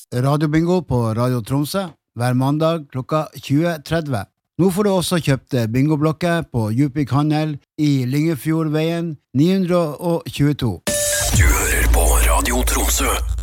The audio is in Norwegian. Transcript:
radiobingo på Radio Tromsø hver mandag klokka 20:30. Nå får du også kjøpt bingoblokker på Djupvik Handel i Lyngefjordveien 922. Du hører på Radio Tromsø.